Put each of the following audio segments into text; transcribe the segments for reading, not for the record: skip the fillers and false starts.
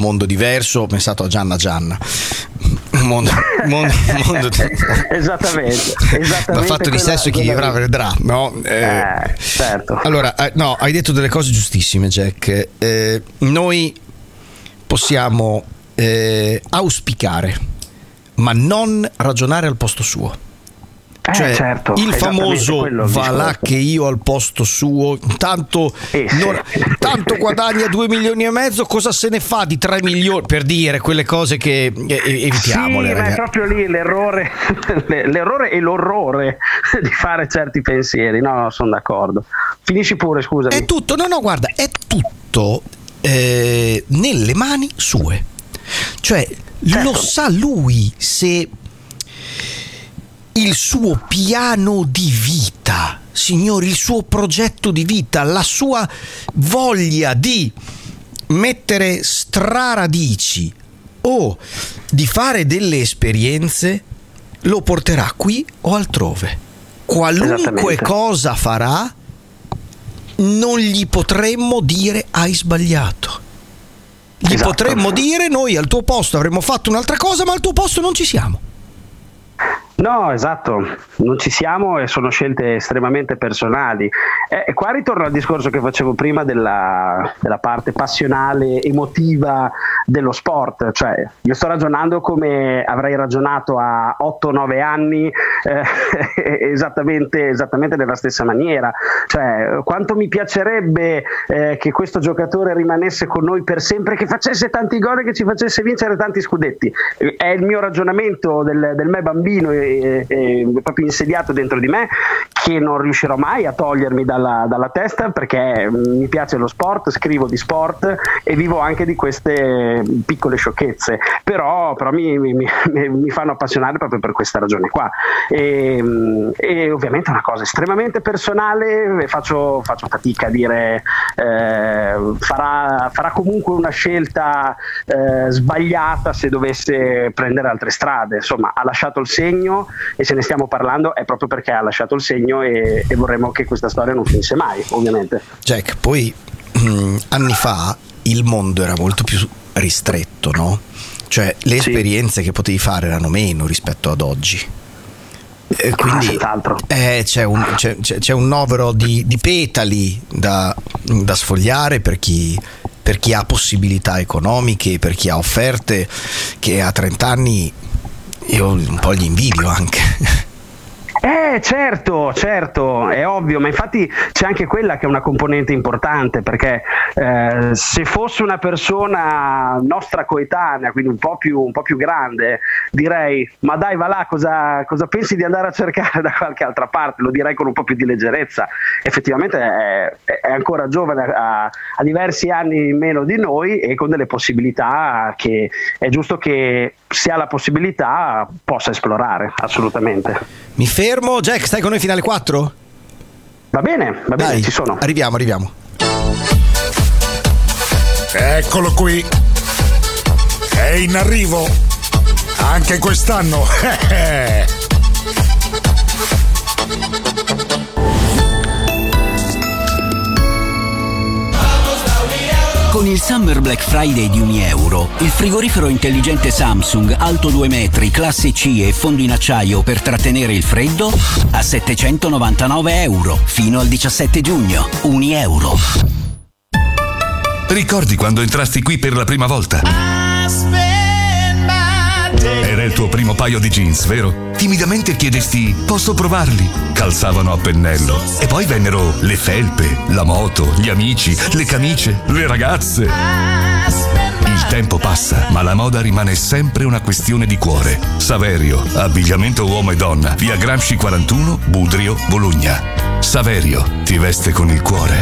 mondo diverso, ho pensato a Gianna mondo esattamente ha fatto di sesso chi vivrà vedrà, no? Certo. Allora, no, hai detto delle cose giustissime, Jack. Noi possiamo auspicare, ma non ragionare al posto suo. Cioè, certo, il famoso va là che io al posto suo, tanto guadagna 2 milioni e mezzo, cosa se ne fa di 3 milioni, per dire quelle cose che evitiamole. Sì, ma è proprio lì l'errore e l'orrore di fare certi pensieri. No, sono d'accordo. Finisci pure, scusami. È tutto, guarda, è tutto nelle mani sue. Cioè, certo. Lo sa lui se il suo piano di vita, signori, il suo progetto di vita, la sua voglia di mettere straradici o di fare delle esperienze lo porterà qui o altrove. Qualunque cosa farà, non gli potremmo dire hai sbagliato. Gli potremmo dire noi al tuo posto avremmo fatto un'altra cosa, ma al tuo posto non ci siamo. No, esatto, non ci siamo e sono scelte estremamente personali. E qua ritorno al discorso che facevo prima della parte passionale, emotiva dello sport. Cioè, io sto ragionando come avrei ragionato a 8-9 anni, esattamente nella stessa maniera. Cioè, quanto mi piacerebbe che questo giocatore rimanesse con noi per sempre, che facesse tanti gol e che ci facesse vincere tanti scudetti. È il mio ragionamento del me bambino, proprio insediato dentro di me, che non riuscirò mai a togliermi dalla testa, perché mi piace lo sport, scrivo di sport e vivo anche di queste piccole sciocchezze, però mi fanno appassionare proprio per questa ragione qua, e ovviamente è una cosa estremamente personale. Faccio fatica a dire farà comunque una scelta sbagliata se dovesse prendere altre strade. Insomma, ha lasciato il segno, e se ne stiamo parlando è proprio perché ha lasciato il segno, e vorremmo che questa storia non finisse mai, ovviamente. Jack, poi anni fa il mondo era molto più ristretto, no? Cioè le esperienze che potevi fare erano meno rispetto ad oggi. Quindi c'è un novero di petali da sfogliare per chi ha possibilità economiche, per chi ha offerte, che a 30 anni io un po' gli invidio anche. Certo, è ovvio, ma infatti c'è anche quella che è una componente importante, perché se fosse una persona nostra coetanea, quindi un po' più grande, direi ma dai, va là, cosa pensi di andare a cercare da qualche altra parte? Lo direi con un po' più di leggerezza. Effettivamente è ancora giovane, ha diversi anni in meno di noi e con delle possibilità che è giusto che, se ha la possibilità, possa esplorare, assolutamente. Mi fermo. Jack, stai con noi finale 4? Va bene, Dai, ci sono. Arriviamo. Eccolo qui. È in arrivo. Anche quest'anno. Con il Summer Black Friday di €1, il frigorifero intelligente Samsung alto 2 metri, classe C e fondo in acciaio per trattenere il freddo a €799 fino al 17 giugno. €1. Ricordi quando entrasti qui per la prima volta? Era il tuo primo paio di jeans, vero? Timidamente chiedesti: posso provarli? Calzavano a pennello. E poi vennero le felpe, la moto, gli amici, le camicie, le ragazze. Il tempo passa, ma la moda rimane sempre una questione di cuore. Saverio, abbigliamento uomo e donna, via Gramsci 41, Budrio, Bologna. Saverio, ti veste con il cuore.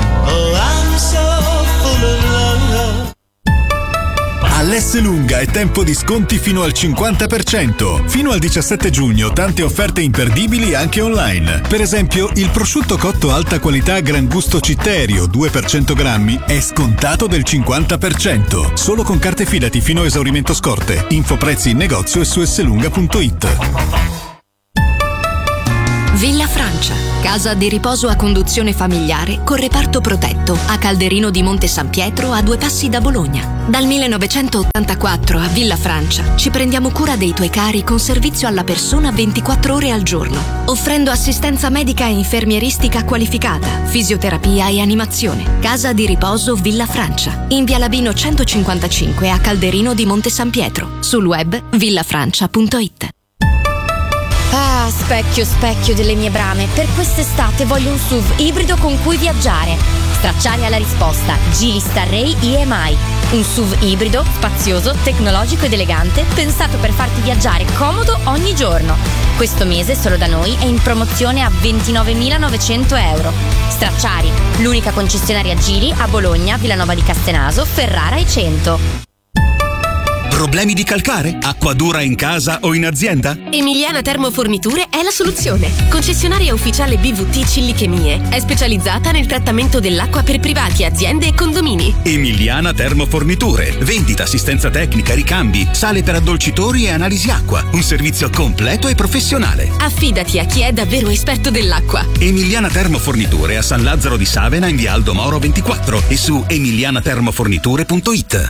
All'Esselunga è tempo di sconti fino al 50%. Fino al 17 giugno tante offerte imperdibili anche online. Per esempio, il prosciutto cotto alta qualità Gran Gusto Citterio 2 per 100 grammi è scontato del 50%. Solo con carte Fidati fino a esaurimento scorte. Info prezzi in negozio e su esselunga.it. Villa Francia, casa di riposo a conduzione familiare con reparto protetto a Calderino di Monte San Pietro, a 2 passi da Bologna. Dal 1984 a Villa Francia ci prendiamo cura dei tuoi cari con servizio alla persona 24 ore al giorno, offrendo assistenza medica e infermieristica qualificata, fisioterapia e animazione. Casa di riposo Villa Francia, in via Labino 155 a Calderino di Monte San Pietro. Sul web villafrancia.it. Ah, specchio, specchio delle mie brame, per quest'estate voglio un SUV ibrido con cui viaggiare. Stracciare alla risposta, Geely Starray EMI. Un SUV ibrido, spazioso, tecnologico ed elegante, pensato per farti viaggiare comodo ogni giorno. Questo mese solo da noi è in promozione a 29.900 euro. Stracciari, l'unica concessionaria Geely a Bologna, Villanova di Castenaso, Ferrara e Cento. Problemi di calcare? Acqua dura in casa o in azienda? Emiliana Termoforniture è la soluzione. Concessionaria ufficiale BVT Cillichemie. È specializzata nel trattamento dell'acqua per privati, aziende e condomini. Emiliana Termoforniture. Vendita, assistenza tecnica, ricambi, sale per addolcitori e analisi acqua. Un servizio completo e professionale. Affidati a chi è davvero esperto dell'acqua. Emiliana Termoforniture a San Lazzaro di Savena in via Aldo Moro 24 e su emilianatermoforniture.it.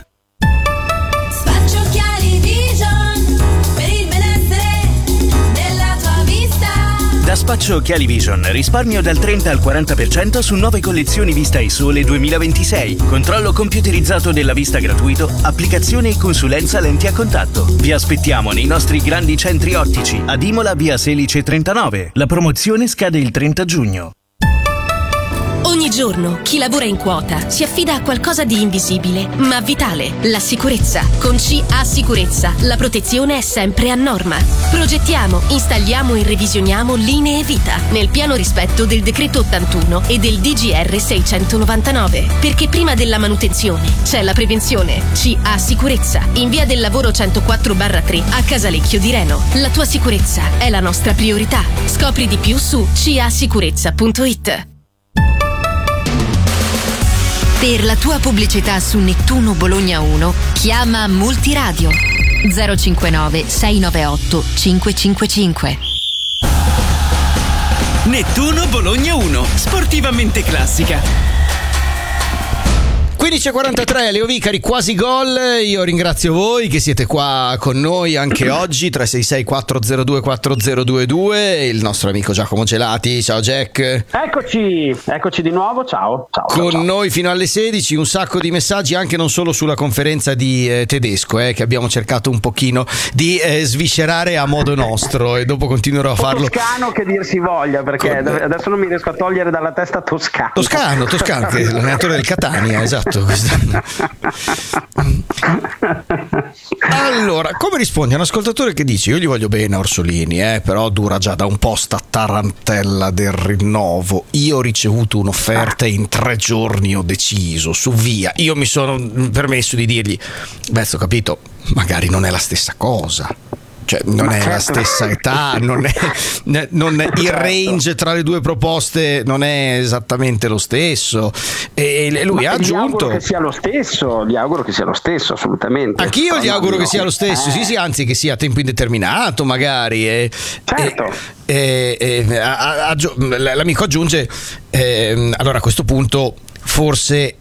Da Spaccio Occhiali Vision risparmio dal 30 al 40% su 9 collezioni Vista e Sole 2026. Controllo computerizzato della vista gratuito, applicazione e consulenza lenti a contatto. Vi aspettiamo nei nostri grandi centri ottici ad Imola via Selice 39. La promozione scade il 30 giugno. Ogni giorno chi lavora in quota si affida a qualcosa di invisibile ma vitale: la sicurezza. Con CA Sicurezza la protezione è sempre a norma. Progettiamo, installiamo e revisioniamo linee vita nel pieno rispetto del decreto 81 e del DGR 699, perché prima della manutenzione c'è la prevenzione. CA Sicurezza, in via del Lavoro 104/3 a Casalecchio di Reno. La tua sicurezza è la nostra priorità. Scopri di più su casicurezza.it. Per la tua pubblicità su Nettuno Bologna 1, chiama Multiradio 059 698 555. Nettuno Bologna 1, sportivamente classica. 15:43, Leo Vicari, quasi gol. Io ringrazio voi che siete qua con noi anche oggi. 366 402 4022. Il nostro amico Giacomo Gelati. Ciao Jack. Eccoci di nuovo. Ciao. Con noi fino alle 16. Un sacco di messaggi, anche non solo sulla conferenza di Tedesco, che abbiamo cercato un pochino di sviscerare a modo nostro, e dopo continuerò a farlo. Toscano che dir si voglia, perché adesso non mi riesco a togliere dalla testa Toscano, che è l'allenatore del Catania, esatto. Allora, come rispondi a un ascoltatore che dice: io gli voglio bene a Orsolini, però dura già da un po' sta tarantella del rinnovo, io ho ricevuto un'offerta e in 3 giorni ho deciso, su via. Io mi sono permesso di dirgli: beh, ho capito, magari non è la stessa cosa, cioè non è la stessa età, non è il range tra le due proposte non è esattamente lo stesso, e lui ha aggiunto: gli auguro che sia lo stesso, assolutamente. Anch'io gli auguro che sia lo stesso, sì, anzi che sia a tempo indeterminato magari, certo. L'amico aggiunge: allora a questo punto forse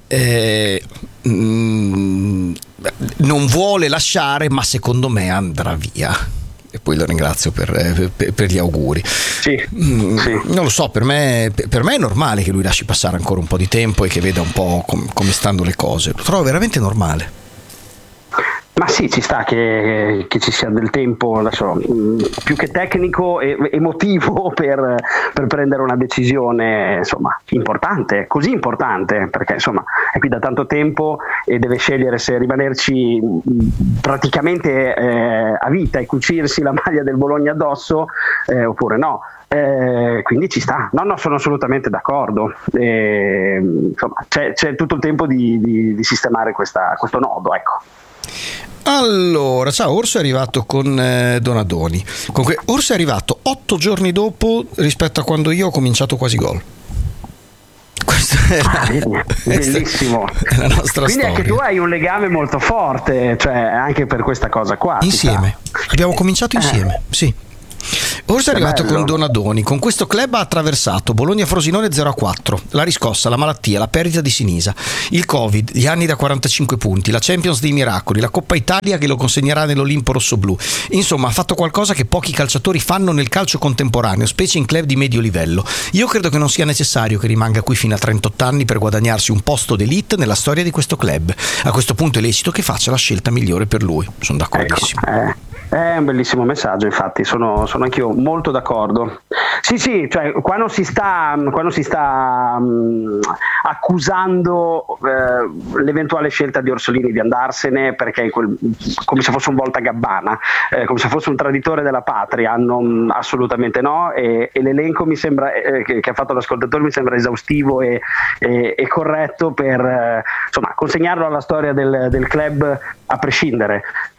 non vuole lasciare, ma secondo me andrà via. E poi lo ringrazio per gli auguri. Sì. Non lo so, per me è normale che lui lasci passare ancora un po' di tempo e che veda un po' come stanno le cose. Lo trovo veramente normale. Ma sì, ci sta che ci sia del tempo, adesso, più che tecnico e emotivo per prendere una decisione, insomma, importante, così importante, perché insomma è qui da tanto tempo e deve scegliere se rimanerci praticamente a vita e cucirsi la maglia del Bologna addosso oppure no. Quindi ci sta, no, sono assolutamente d'accordo. Insomma, c'è tutto il tempo di sistemare questo nodo, ecco. Allora, ciao, Orso è arrivato con Donadoni. Comunque, Orso è arrivato 8 giorni dopo rispetto a quando io ho cominciato Quasi Gol. Questo bellissimo. È la nostra quindi storia. Anche tu hai un legame molto forte, cioè anche per questa cosa qua. Insieme. Abbiamo cominciato insieme, sì. Orso è arrivato bello. con Donadoni. Con questo club ha attraversato Bologna-Frosinone 0-4, la riscossa, la malattia, la perdita di Sinisa, il Covid, gli anni da 45 punti, la Champions dei miracoli, la Coppa Italia che lo consegnerà nell'Olimpo rossoblu. Insomma, ha fatto qualcosa che pochi calciatori fanno nel calcio contemporaneo, specie in club di medio livello. Io credo che non sia necessario che rimanga qui fino a 38 anni per guadagnarsi un posto d'elite nella storia di questo club. A questo punto è lecito che faccia la scelta migliore per lui. Sono d'accordissimo. È un bellissimo messaggio, infatti, sono anch'io molto d'accordo. Sì, cioè quando si sta accusando l'eventuale scelta di Orsolini di andarsene perché come se fosse un voltagabbana, come se fosse un traditore della patria, assolutamente no, e l'elenco mi sembra che ha fatto l'ascoltatore mi sembra esaustivo e corretto per insomma consegnarlo alla storia del club a prescindere.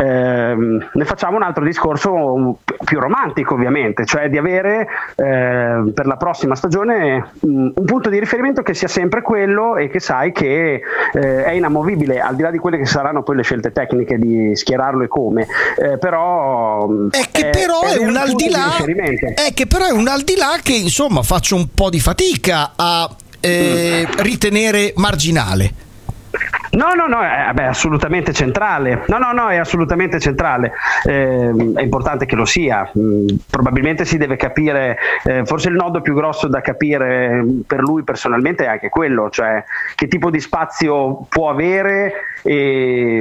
Ne facciamo un altro discorso più romantico, ovviamente, cioè di avere per la prossima stagione un punto di riferimento che sia sempre quello e che sai che è inamovibile, al di là di quelle che saranno poi le scelte tecniche di schierarlo e come, però è un al di là, che però è un al di là che insomma faccio un po' di fatica a ritenere marginale. No, è assolutamente centrale. No, è assolutamente centrale. È importante che lo sia. Probabilmente si deve capire, forse il nodo più grosso da capire per lui personalmente è anche quello, cioè che tipo di spazio può avere e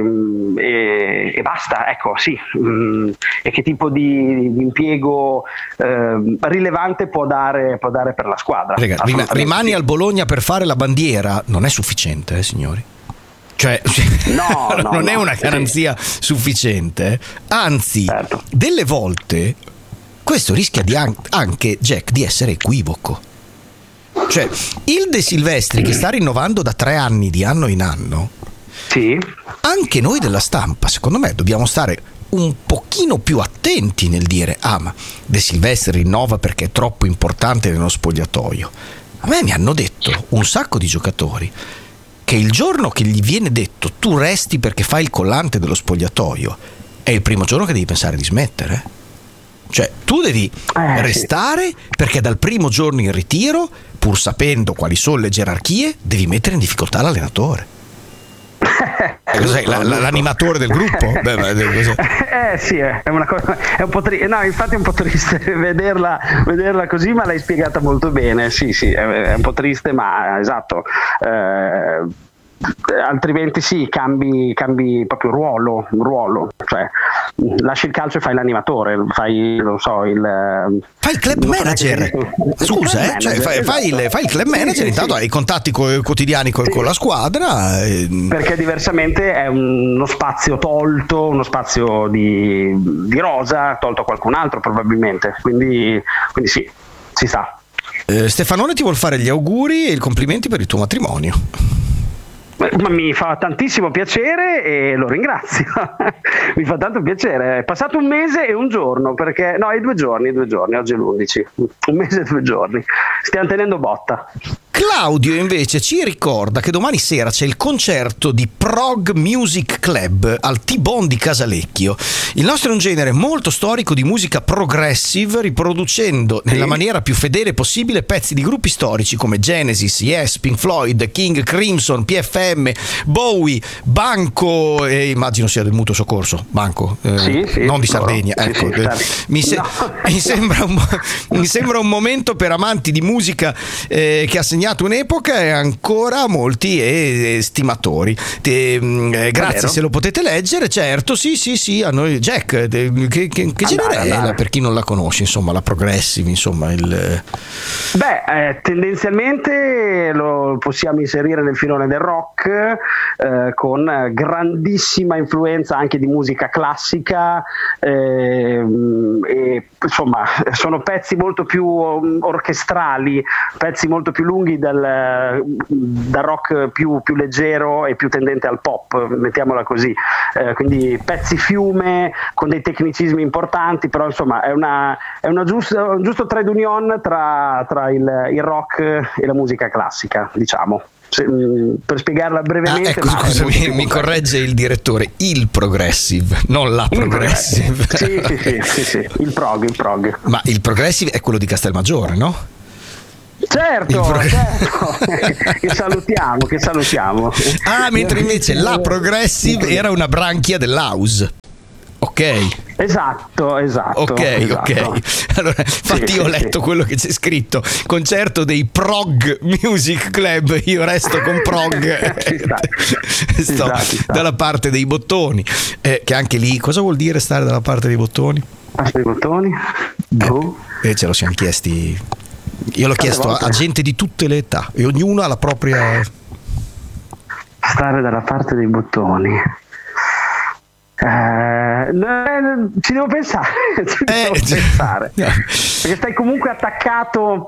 basta, ecco, sì. E che tipo di impiego rilevante può dare per la squadra. Rimani al Bologna per fare la bandiera, non è sufficiente, signori. Cioè, non è una garanzia sufficiente, anzi, certo. Delle volte questo rischia anche, Jack, di essere equivoco. Cioè, il De Silvestri che sta rinnovando da 3 anni di anno in anno, sì. Anche noi della stampa, secondo me, dobbiamo stare un pochino più attenti nel dire ma De Silvestri rinnova perché è troppo importante nello spogliatoio. A me mi hanno detto un sacco di giocatori che il giorno che gli viene detto tu resti perché fai il collante dello spogliatoio è il primo giorno che devi pensare di smettere. Cioè tu devi restare perché dal primo giorno in ritiro, pur sapendo quali sono le gerarchie, devi mettere in difficoltà l'allenatore. Cos'è, l'animatore del gruppo? Sì, è una cosa, è un po' no, infatti è un po' triste vederla così, ma l'hai spiegata molto bene. Sì, è un po' triste, ma esatto. Altrimenti sì, cambi proprio ruolo, cioè lasci il calcio e fai l'animatore, fai il club manager. Scusa, cioè fai il club manager, intanto hai i contatti quotidiani con la squadra, perché diversamente è uno spazio tolto, uno spazio di rosa tolto a qualcun altro probabilmente, quindi sì, si sa. Stefanone ti vuol fare gli auguri e i complimenti per il tuo matrimonio. Ma mi fa tantissimo piacere e lo ringrazio. Mi fa tanto piacere. È passato un mese e un giorno, perché no, è 2 giorni, oggi è l'11. Un mese e 2 giorni. Stiamo tenendo botta. Claudio invece ci ricorda che domani sera c'è il concerto di Prog Music Club al T-Bone di Casalecchio. Il nostro è un genere molto storico di musica progressive, riproducendo nella maniera più fedele possibile pezzi di gruppi storici come Genesis, Yes, Pink Floyd, King Crimson, PFM, Bowie, Banco, immagino sia del mutuo soccorso, Banco, non di Sardegna. Ecco, mi sembra un momento per amanti di musica che ha segnato un'epoca e ancora molti stimatori. Grazie, se lo potete leggere, certo, sì, a noi. Jack, che genere è, per chi non la conosce, insomma, la progressive, insomma, tendenzialmente lo possiamo inserire nel filone del rock, con grandissima influenza anche di musica classica, e insomma sono pezzi molto più orchestrali, pezzi molto più lunghi evolutivi dal rock più leggero e più tendente al pop, mettiamola così, quindi pezzi fiume con dei tecnicismi importanti, però insomma è un giusto trade union tra il rock e la musica classica, diciamo. Per spiegarla brevemente. Ecco, scusami, mi corregge il direttore, il progressive, non la progressive. Sì, il prog. Ma il progressive è quello di Castelmaggiore, no? Certo. che salutiamo. Mentre invece la progressive era una branchia dell'house. Ok. Esatto. Ok. Allora, infatti io ho letto quello che c'è scritto: concerto dei Prog Music Club. Io resto con prog. Sto dalla parte dei bottoni, che anche lì cosa vuol dire stare dalla parte dei bottoni? Parte dei bottoni? Ce lo siamo chiesti. Io l'ho chiesto a gente di tutte le età e ognuno ha la propria. Stare dalla parte dei bottoni. Ci devo pensare. Perché stai comunque attaccato.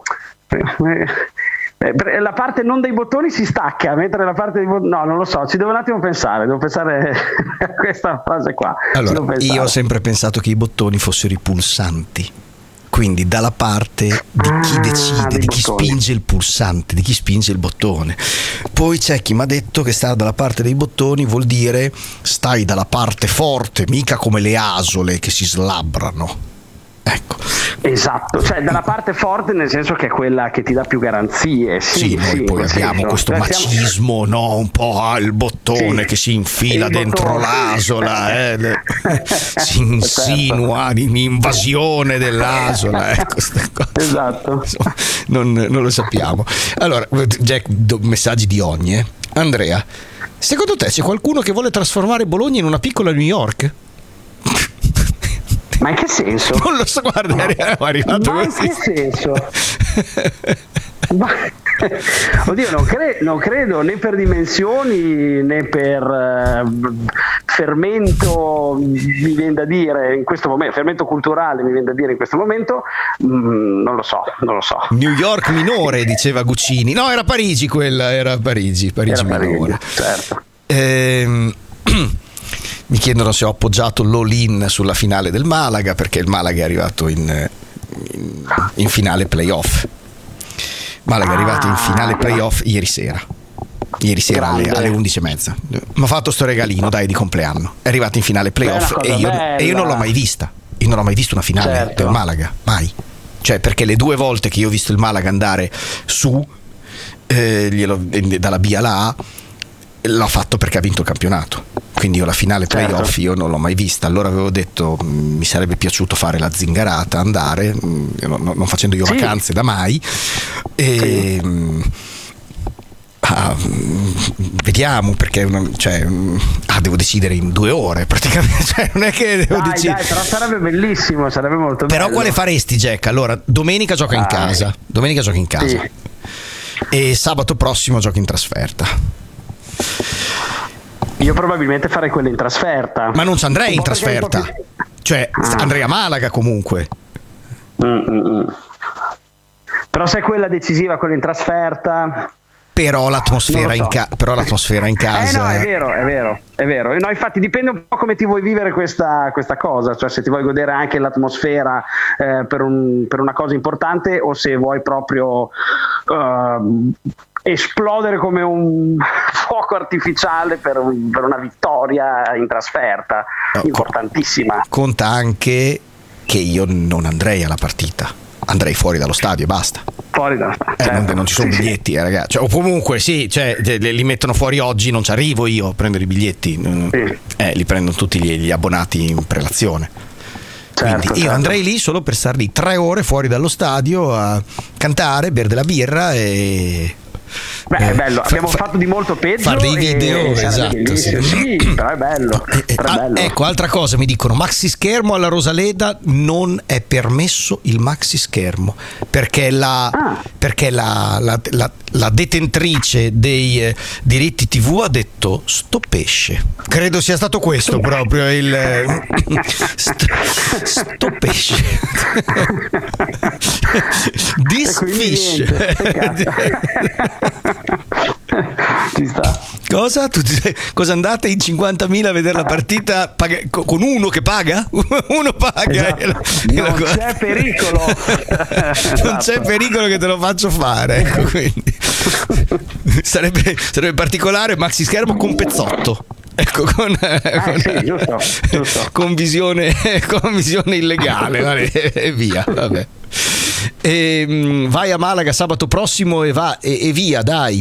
La parte non dei bottoni si stacca, mentre la parte dei bottoni, no, non lo so, ci devo un attimo pensare. Devo pensare a questa frase qua. Allora, io ho sempre pensato che i bottoni fossero i pulsanti. Quindi dalla parte di chi decide, di chi spinge il pulsante, di chi spinge il bottone. Poi c'è chi mi ha detto che stare dalla parte dei bottoni vuol dire stai dalla parte forte, mica come le asole che si slabbrano. Ecco. Esatto, cioè dalla parte forte nel senso che è quella che ti dà più garanzie. Noi poi abbiamo questo macismo, no? Un po' il bottone che si infila dentro l'asola, si insinua l'invasione dell'asola. Esatto. Insomma, non lo sappiamo. Allora, Jack, messaggi di ogni. Andrea, secondo te c'è qualcuno che vuole trasformare Bologna in una piccola New York? Ma in che senso? Non lo so, guarda, è arrivato ma così. In che senso? Oddio, non credo né per dimensioni né per fermento, mi viene da dire in questo momento, fermento culturale mi viene da dire in questo momento, non lo so. New York minore, diceva Guccini. No, era Parigi quella, era Parigi minore. Certo. Mi chiedono se ho appoggiato l'all-in sulla finale del Malaga, perché il Malaga è arrivato in finale playoff. Malaga è arrivato in finale playoff ieri sera alle 11:30. Mi ha fatto sto regalino, dai, di compleanno. È arrivato in finale playoff e io non l'ho mai vista. Io non ho mai visto una finale del Malaga, mai. Cioè, perché le due volte che io ho visto il Malaga andare su dalla B alla A, l'ho fatto perché ha vinto il campionato. Quindi io la finale playoff io non l'ho mai vista. Allora avevo detto mi sarebbe piaciuto fare la zingarata, andare, non facendo io vacanze da mai, e vediamo, perché devo decidere in 2 ore praticamente, cioè non è che devo decidere. Dai, però sarebbe bellissimo, sarebbe molto bello. Però quale faresti, Jack? Allora, domenica gioca in casa sì. E sabato prossimo gioca in trasferta. Io probabilmente farei quella in trasferta. Ma non ci andrei in trasferta. Cioè, andrei a Malaga comunque. Però se è quella decisiva, quella in trasferta. Però l'atmosfera in casa. No, è vero. No, infatti dipende un po' come ti vuoi vivere questa cosa, cioè se ti vuoi godere anche l'atmosfera per una cosa importante, o se vuoi proprio esplodere come un fuoco artificiale per una vittoria in trasferta, importantissima. Conta anche che io non andrei alla partita, andrei fuori dallo stadio e basta. Fuori dallo stadio, non ci sono biglietti, ragazzi. Cioè, o comunque li mettono fuori oggi, non ci arrivo io a prendere i biglietti, li prendono tutti gli abbonati in prelazione. Quindi io andrei lì solo per star lì 3 ore fuori dallo stadio a cantare, bere della birra e è bello, abbiamo fatto di molto peggio, fare dei video, esatto, sì, però è bello, ecco, altra cosa, mi dicono maxi schermo alla Rosaleda. Non è permesso il maxi schermo perché la detentrice dei diritti TV ha detto sto pesce, credo sia stato questo proprio il sto pesce. This fish. Ci sta. Cosa? Cosa andate in 50.000 a vedere la partita con uno che paga? Uno paga. Esatto. Non c'è pericolo. Non c'è pericolo che te lo faccio fare. Ecco, quindi. Sarebbe particolare maxi schermo con pezzotto. Ecco, sì, giusto. Con visione illegale, vale, e via, vabbè. Vai a Malaga sabato prossimo e via, dai.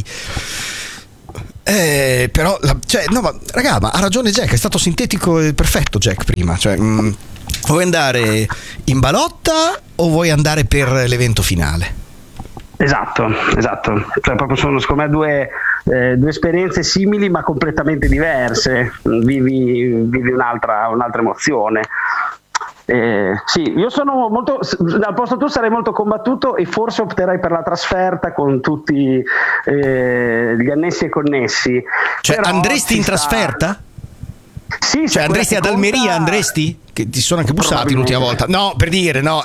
Però ma raga, ma ha ragione Jack, è stato sintetico e perfetto Jack prima, vuoi andare in balotta o vuoi andare per l'evento finale? Esatto, cioè proprio sono secondo me due esperienze simili ma completamente diverse, vivi un'altra emozione. Sì, io sono molto, dal posto tuo sarei molto combattuto e forse opterei per la trasferta con tutti gli annessi e connessi. Cioè andresti in trasferta? Sì, cioè andresti ad Almeria, andresti? Che ti sono anche bussati l'ultima volta. No, per dire, no.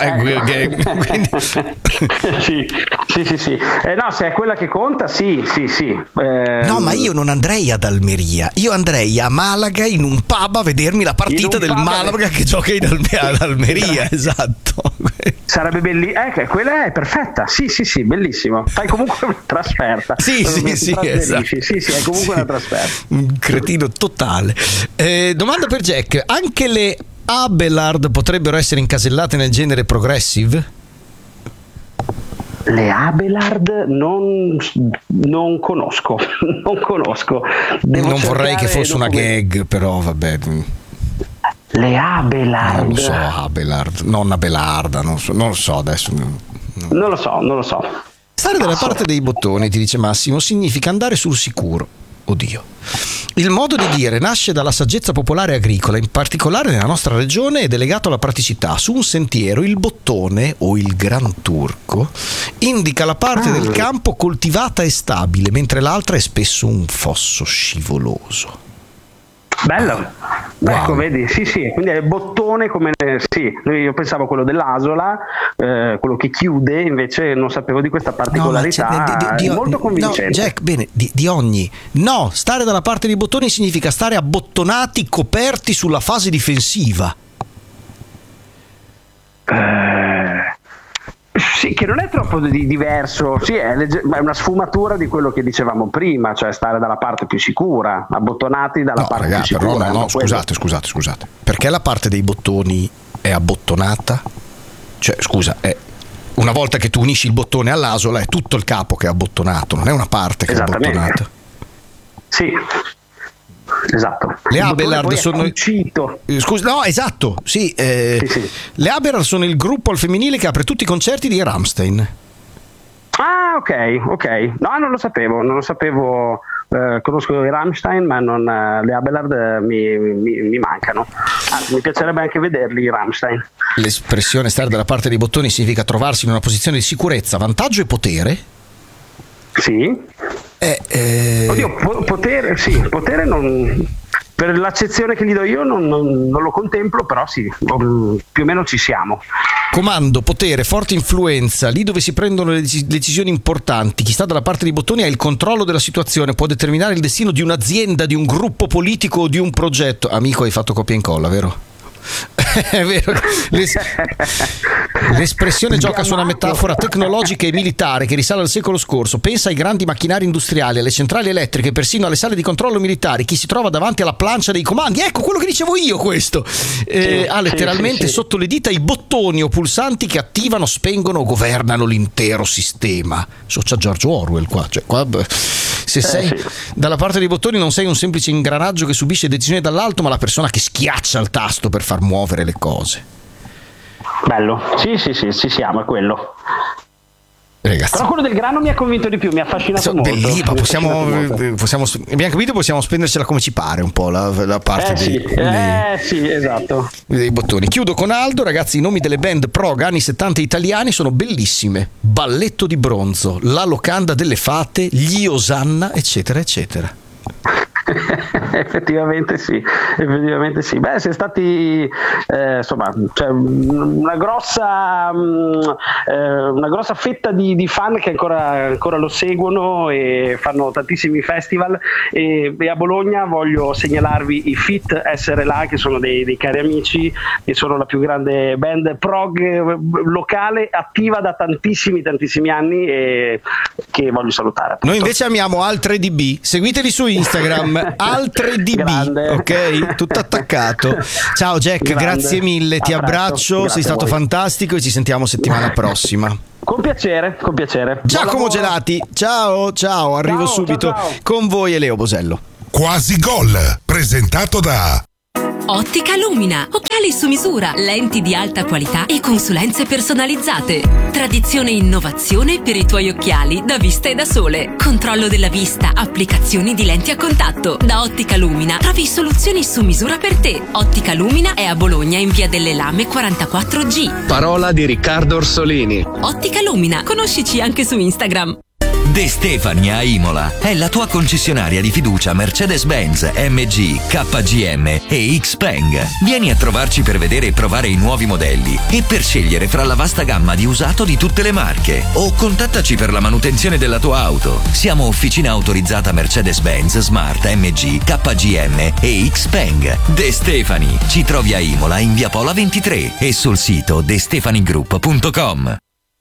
Sì. No, se è quella che conta, sì. No, ma io non andrei ad Almeria. Io andrei a Malaga in un pub a vedermi la partita del Malaga che gioca ad Almeria. Esatto. Sarebbe bellissimo. Quella è perfetta. Sì, bellissimo. Fai comunque una trasferta. Sì, esatto. Sì, è comunque una trasferta. Un cretino totale. Domanda per Jack. Anche le Abelard potrebbero essere incasellate nel genere progressive? Le Abelard non conosco. Non vorrei che fosse una gag, però vabbè. Le Abelard. Non lo so, Abelard, non Abelarda, non lo so adesso. Non lo so. Stare dalla parte dei bottoni, ti dice Massimo, significa andare sul sicuro. Oddio. Il modo di dire nasce dalla saggezza popolare agricola, in particolare nella nostra regione, ed è legato alla praticità. Su un sentiero il bottone o il gran turco indica la parte del campo coltivata e stabile, mentre l'altra è spesso un fosso scivoloso. Bello, wow. Ecco, vedi, sì, quindi è il bottone come sì, io pensavo quello dell'asola, quello che chiude, invece non sapevo di questa particolarità, è molto convincente. No, Jack, bene, di ogni. No, stare dalla parte dei bottoni significa stare abbottonati, coperti sulla fase difensiva. Sì, che non è troppo diverso, sì, è una sfumatura di quello che dicevamo prima, cioè stare dalla parte più sicura, abbottonati dalla parte più sicura. No, scusate, perché la parte dei bottoni è abbottonata? Cioè, scusa, una volta che tu unisci il bottone all'asola è tutto il capo che è abbottonato, non è una parte che è abbottonata. Sì. Esatto. Le Abelard sono scusa, no, esatto, sì. Le Abelard sono il gruppo al femminile che apre tutti i concerti di Rammstein. Ah, ok. No, non lo sapevo. Conosco i Rammstein, ma le Abelard mi mancano. Mi piacerebbe anche vederli i Rammstein. L'espressione stare dalla parte dei bottoni significa trovarsi in una posizione di sicurezza, vantaggio e potere. Sì. Oddio, potere non, per l'accezione che gli do io non lo contemplo, però sì, più o meno ci siamo. Comando, potere, forte influenza, lì dove si prendono le decisioni importanti. Chi sta dalla parte dei bottoni ha il controllo della situazione, può determinare il destino di un'azienda, di un gruppo politico o di un progetto. Amico, hai fatto copia e incolla, vero? È vero. L'espressione gioca su una metafora tecnologica e militare che risale al secolo scorso. Pensa ai grandi macchinari industriali, alle centrali elettriche, persino alle sale di controllo militari. Chi si trova davanti alla plancia dei comandi, ecco quello che dicevo io, questo ha letteralmente sotto le dita i bottoni o pulsanti che attivano, spengono o governano l'intero sistema. C'è George Orwell qua, se sei dalla parte dei bottoni non sei un semplice ingranaggio che subisce decisioni dall'alto, ma la persona che schiaccia il tasto per far muovere le cose. Bello, sì, ci siamo, è quello. Ragazzi, però quello del grano mi ha convinto di più, mi ha affascinato molto. Bellissimo, abbiamo capito, possiamo spendercela come ci pare un po' la parte sì, esatto, dei bottoni. Chiudo con Aldo, ragazzi, i nomi delle band prog anni 70 italiani sono bellissime: Balletto di Bronzo, La Locanda delle Fate, Gli Osanna, eccetera eccetera. Effettivamente sì. Beh, siamo stati insomma, cioè, una grossa fetta di fan che ancora lo seguono e fanno tantissimi festival, e a Bologna voglio segnalarvi i Fit SRLA, che sono dei cari amici, che sono la più grande band prog locale attiva da tantissimi anni, e che voglio salutare, appunto. Noi invece amiamo Al3DB, seguiteli su Instagram. Al3DB, ok? Tutto attaccato. Ciao Jack, Grande. Grazie mille, ti abbraccio, sei stato fantastico e ci sentiamo settimana prossima. Con piacere. Giacomo Gelati, ciao, arrivo subito con voi e Leo Bosello. Quasi Gol, presentato da Ottica Lumina, occhiali su misura, lenti di alta qualità e consulenze personalizzate. Tradizione e innovazione per i tuoi occhiali da vista e da sole. Controllo della vista, applicazioni di lenti a contatto. Da Ottica Lumina trovi soluzioni su misura per te. Ottica Lumina è a Bologna in via delle Lame 44G. Parola di Riccardo Orsolini. Ottica Lumina, conoscici anche su Instagram. De Stefani a Imola è la tua concessionaria di fiducia Mercedes-Benz, MG, KGM e Xpeng. Vieni a trovarci per vedere e provare i nuovi modelli e per scegliere fra la vasta gamma di usato di tutte le marche, o contattaci per la manutenzione della tua auto. Siamo officina autorizzata Mercedes-Benz, Smart, MG, KGM e Xpeng. De Stefani, ci trovi a Imola in via Pola 23 e sul sito destefanigroup.com.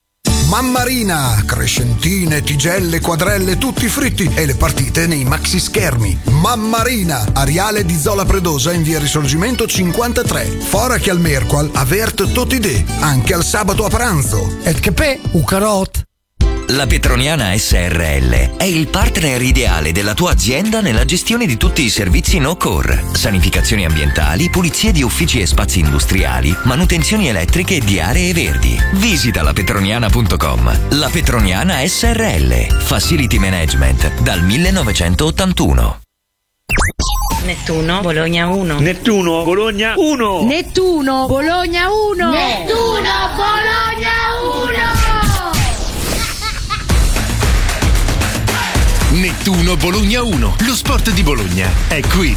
Mammarina, crescentine, tigelle, quadrelle, tutti fritti e le partite nei maxi schermi. Mammarina, Ariale di Zola Predosa in via Risorgimento 53. Fora che al Merqual avert totidè, anche al sabato a pranzo. Et che pe, u carot. La Petroniana SRL è il partner ideale della tua azienda nella gestione di tutti i servizi no-core, sanificazioni ambientali, pulizie di uffici e spazi industriali, manutenzioni elettriche e di aree verdi. Visita lapetroniana.com. La Petroniana SRL, Facility Management dal 1981. Nettuno, Bologna 1. Nettuno, Bologna 1. Nettuno, Bologna 1. Nettuno, Bologna 1. Nettuno Bologna 1, lo sport di Bologna è qui.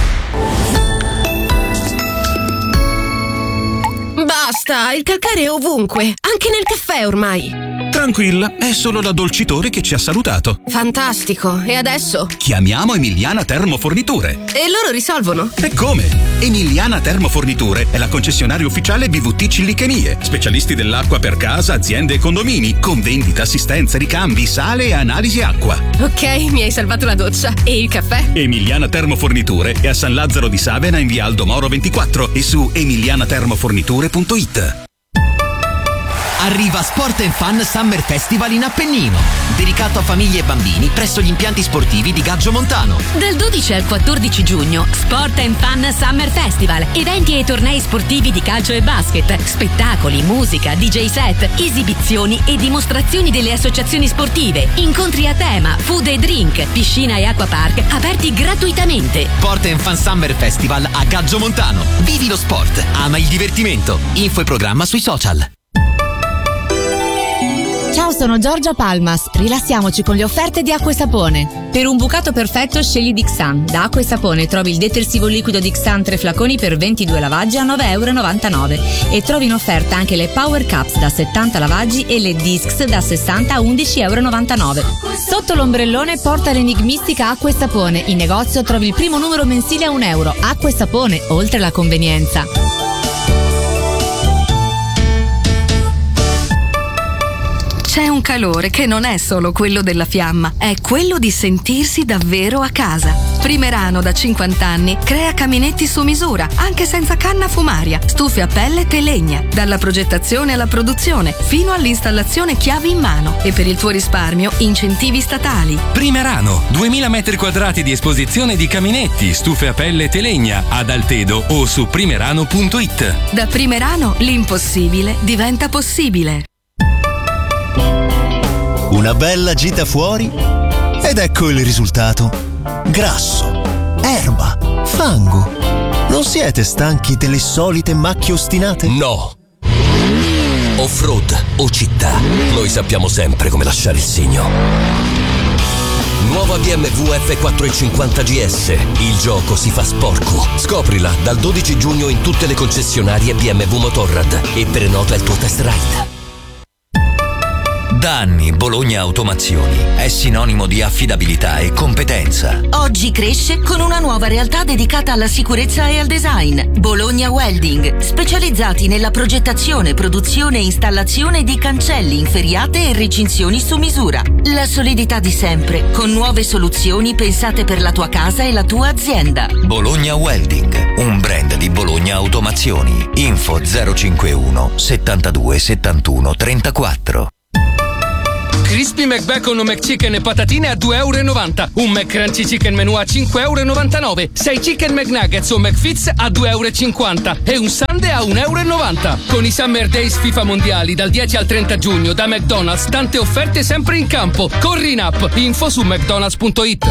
Basta, il calcare è ovunque, anche nel caffè ormai. Tranquilla, è solo l'addolcitore che ci ha salutato. Fantastico, e adesso? Chiamiamo Emiliana Termoforniture. E loro risolvono? E come? Emiliana Termoforniture è la concessionaria ufficiale BVT Cillichemie, specialisti dell'acqua per casa, aziende e condomini, con vendita, assistenza, ricambi, sale e analisi acqua. Ok, mi hai salvato la doccia. E il caffè? Emiliana Termoforniture è a San Lazzaro di Savena in via Aldo Moro 24 e su emilianatermoforniture.it. Arriva Sport & Fun Summer Festival in Appennino, dedicato a famiglie e bambini presso gli impianti sportivi di Gaggio Montano. Dal 12 al 14 giugno, Sport & Fun Summer Festival, eventi e tornei sportivi di calcio e basket, spettacoli, musica, DJ set, esibizioni e dimostrazioni delle associazioni sportive, incontri a tema, food e drink, piscina e acquapark aperti gratuitamente. Sport & Fun Summer Festival a Gaggio Montano. Vivi lo sport, ama il divertimento. Info e programma sui social. Ciao, sono Giorgia Palmas. Rilassiamoci con le offerte di Acqua e Sapone. Per un bucato perfetto scegli Dixan. Da Acqua e Sapone trovi il detersivo liquido Dixan 3 flaconi per 22 lavaggi a €9,99 e trovi in offerta anche le Power Cups da 70 lavaggi e le Discs da 60 a €11,99. Sotto l'ombrellone porta l'enigmistica Acqua e Sapone. In negozio trovi il primo numero mensile a €1. Acqua e Sapone, oltre la convenienza. C'è un calore che non è solo quello della fiamma, è quello di sentirsi davvero a casa. Primerano da 50 anni crea caminetti su misura, anche senza canna fumaria, stufe a pellet e legna, dalla progettazione alla produzione, fino all'installazione chiavi in mano. E per il tuo risparmio, incentivi statali. Primerano, 2000 metri quadrati di esposizione di caminetti, stufe a pellet e legna, ad Altedo o su primerano.it. Da Primerano l'impossibile diventa possibile. Una bella gita fuori ed ecco il risultato. Grasso, erba, fango. Non siete stanchi delle solite macchie ostinate? No. Off-road o città, noi sappiamo sempre come lasciare il segno. Nuova BMW F450 GS. Il gioco si fa sporco. Scoprila dal 12 giugno in tutte le concessionarie BMW Motorrad e prenota il tuo test ride. Da anni Bologna Automazioni è sinonimo di affidabilità e competenza. Oggi cresce con una nuova realtà dedicata alla sicurezza e al design. Bologna Welding, specializzati nella progettazione, produzione e installazione di cancelli, inferriate e recinzioni su misura. La solidità di sempre, con nuove soluzioni pensate per la tua casa e la tua azienda. Bologna Welding, un brand di Bologna Automazioni. Info 051 72 71 34. Crispy McBacon o McChicken e patatine a €2,90. Un McCrunchy Chicken Menù a €5,99. 6 Chicken McNuggets o McFits a €2,50. E un Sundae a €1,90. Con i Summer Days FIFA Mondiali dal 10 al 30 giugno da McDonald's, tante offerte sempre in campo. Corri in app. Info su mcdonalds.it.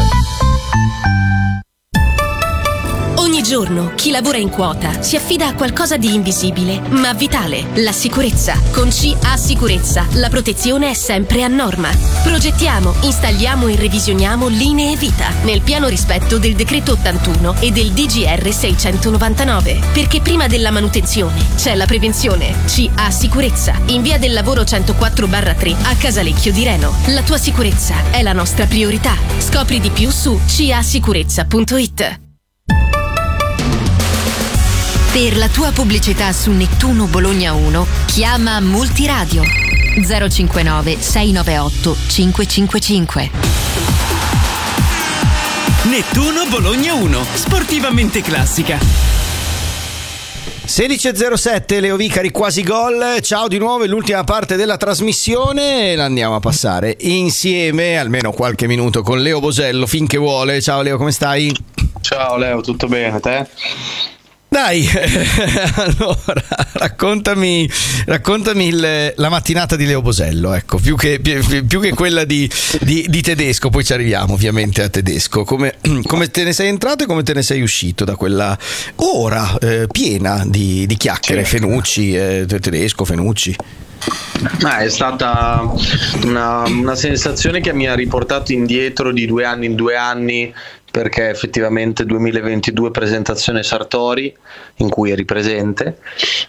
Ogni giorno chi lavora in quota si affida a qualcosa di invisibile ma vitale, la sicurezza. Con CA Sicurezza la protezione è sempre a norma. Progettiamo, installiamo e revisioniamo linee vita nel pieno rispetto del decreto 81 e del DGR 699. Perché prima della manutenzione c'è la prevenzione. CA Sicurezza in via del lavoro 104/3 a Casalecchio di Reno. La tua sicurezza è la nostra priorità. Scopri di più su casicurezza.it. Per la tua pubblicità su Nettuno Bologna 1, chiama Multiradio 059 698 555. Nettuno Bologna 1, sportivamente classica. 16.07, Leo Vicari, quasi gol. Ciao di nuovo, è l'ultima parte della trasmissione. La andiamo a passare insieme, almeno qualche minuto, con Leo Bosello, finché vuole. Ciao Leo, come stai? Ciao Leo, tutto bene, te? Dai, allora raccontami la mattinata di Leo Bosello, ecco, più che quella di Tedesco, poi ci arriviamo ovviamente a Tedesco. Come te ne sei entrato e come te ne sei uscito da quella ora piena di chiacchiere, sì. Fenucci, Tedesco, Fenucci. È stata una sensazione che mi ha riportato indietro di 2 anni in 2 anni, perché effettivamente 2022 presentazione Sartori in cui eri presente,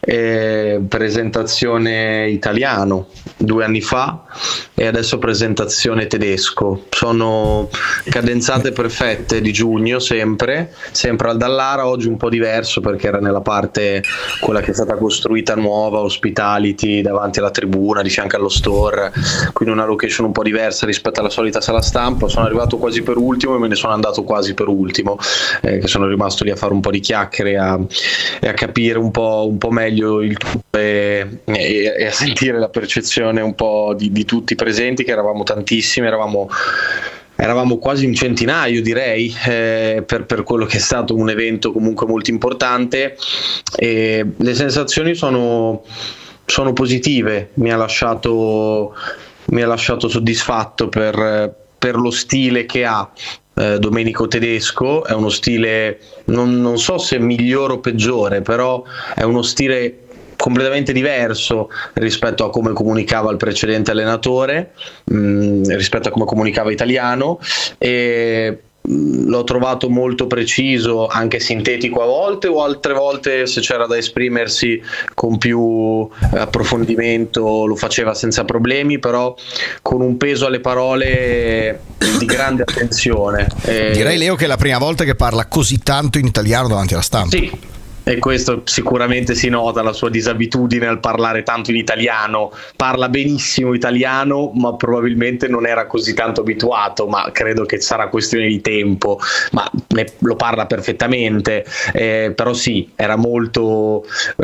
presentazione italiano 2 anni fa e adesso presentazione tedesco. Sono cadenzate perfette di giugno, sempre al Dallara, oggi un po' diverso perché era nella parte quella che è stata costruita nuova, hospitality, davanti alla tribuna di fianco allo store, quindi una location un po' diversa rispetto alla solita sala stampa. Sono arrivato quasi per ultimo e me ne sono andato quasi per ultimo, che sono rimasto lì a fare un po' di chiacchiere e a capire un po' meglio il tutto e a sentire la percezione un po' di tutti i presenti, che eravamo tantissimi, eravamo quasi un centinaio, direi, per quello che è stato un evento comunque molto importante, e le sensazioni sono positive. Mi ha lasciato soddisfatto per lo stile che ha Domenico Tedesco. È uno stile, non so se migliore o peggiore, però è uno stile completamente diverso rispetto a come comunicava il precedente allenatore, rispetto a come comunicava Italiano, e l'ho trovato molto preciso, anche sintetico a volte, o altre volte se c'era da esprimersi con più approfondimento lo faceva senza problemi, però con un peso alle parole di grande attenzione. Direi, Leo, che è la prima volta che parla così tanto in italiano davanti alla stampa. Sì. E questo sicuramente si nota, la sua disabitudine al parlare tanto in italiano. Parla benissimo italiano, ma probabilmente non era così tanto abituato, ma credo che sarà questione di tempo, ma lo parla perfettamente, però sì, era molto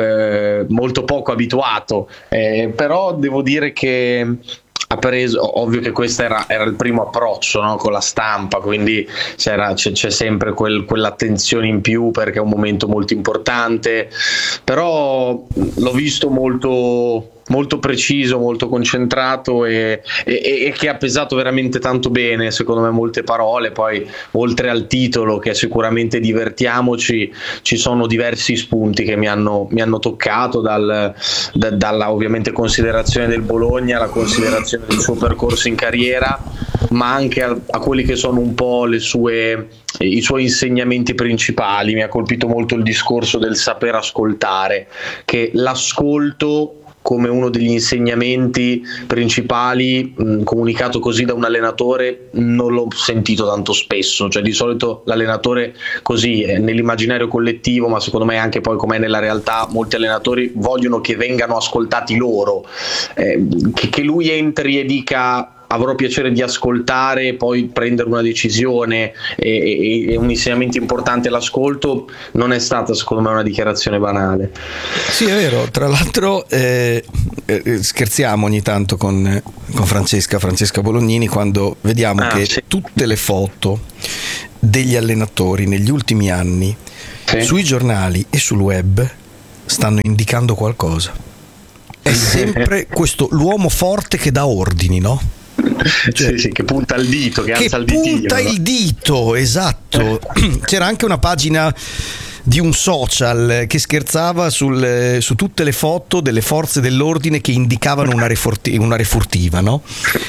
poco abituato, però devo dire che ha preso, ovvio che questo era il primo approccio, no, con la stampa, quindi c'è sempre quell'attenzione in più perché è un momento molto importante, però l'ho visto molto preciso, molto concentrato e che ha pesato veramente tanto bene, secondo me, molte parole. Poi oltre al titolo, che è sicuramente divertiamoci, ci sono diversi spunti che mi hanno toccato, dalla ovviamente considerazione del Bologna, la considerazione del suo percorso in carriera, ma anche a quelli che sono un po' i suoi insegnamenti principali. Mi ha colpito molto il discorso del saper ascoltare, che l'ascolto come uno degli insegnamenti principali, comunicato così da un allenatore, non l'ho sentito tanto spesso. Cioè, di solito l'allenatore così nell'immaginario collettivo, ma secondo me anche poi com'è nella realtà, molti allenatori vogliono che vengano ascoltati loro, che lui entri e dica avrò piacere di ascoltare e poi prendere una decisione, e un insegnamento importante l'ascolto, non è stata secondo me una dichiarazione banale. Sì, è vero. Tra l'altro scherziamo ogni tanto con Francesca Bolognini quando vediamo che tutte le foto degli allenatori negli ultimi anni sui giornali e sul web stanno indicando qualcosa. È sempre l'uomo forte che dà ordini, no? Cioè, sì, che punta il dito, che alza il ditino. Punta il dito, esatto. C'era anche una pagina di un social che scherzava su tutte le foto delle forze dell'ordine che indicavano una refurtiva, no?